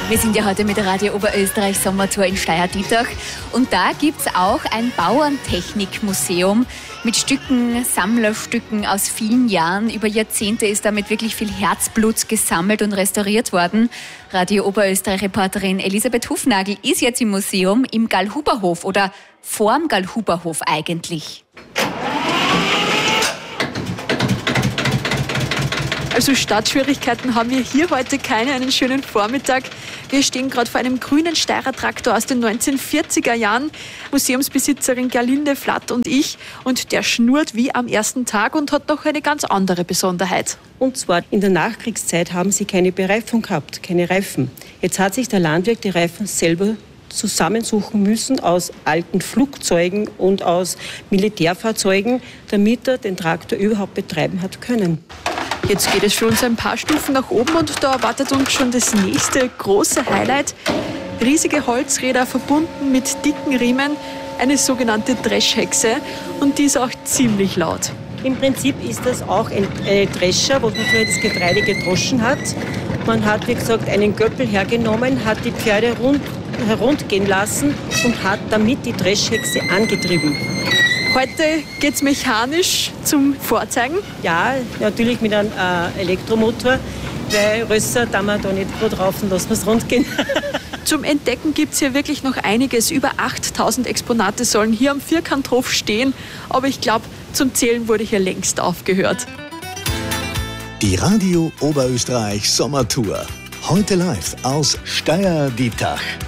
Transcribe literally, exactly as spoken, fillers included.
Wir sind ja heute mit der Radio Oberösterreich Sommertour in Steyr-Dietach und da gibt es auch ein Bauerntechnikmuseum mit Stücken, Sammlerstücken aus vielen Jahren. Über Jahrzehnte ist damit wirklich viel Herzblut gesammelt und restauriert worden. Radio Oberösterreich-Reporterin Elisabeth Hufnagel ist jetzt im Museum im Gallhuberhof oder vorm Gallhuberhof eigentlich. Also Startschwierigkeiten haben wir hier heute keine. Einen schönen Vormittag. Wir stehen gerade vor einem grünen Steyrer Traktor aus den neunzehnhundertvierziger Jahren. Museumsbesitzerin Gerlinde Flatt und ich. Und der schnurrt wie am ersten Tag und hat noch eine ganz andere Besonderheit. Und zwar in der Nachkriegszeit haben sie keine Bereifung gehabt, keine Reifen. Jetzt hat sich der Landwirt die Reifen selber zusammensuchen müssen aus alten Flugzeugen und aus Militärfahrzeugen, damit er den Traktor überhaupt betreiben hat können. Jetzt geht es für uns ein paar Stufen nach oben und da erwartet uns schon das nächste große Highlight. Riesige Holzräder verbunden mit dicken Riemen, eine sogenannte Dreschhexe und die ist auch ziemlich laut. Im Prinzip ist das auch ein äh, Drescher, wo man früher das Getreide gedroschen hat. Man hat, wie gesagt, einen Göppel hergenommen, hat die Pferde rund, heruntergehen lassen und hat damit die Dreschhexe angetrieben. Heute geht es mechanisch zum Vorzeigen? Ja, natürlich mit einem äh, Elektromotor, weil Rösser da wir da nicht gut drauf und lassen wir es rund gehen. Zum Entdecken gibt es hier wirklich noch einiges. Über achttausend Exponate sollen hier am Vierkanthof stehen. Aber ich glaube, zum Zählen wurde hier längst aufgehört. Die Radio Oberösterreich Sommertour. Heute live aus Steyr-Dietach.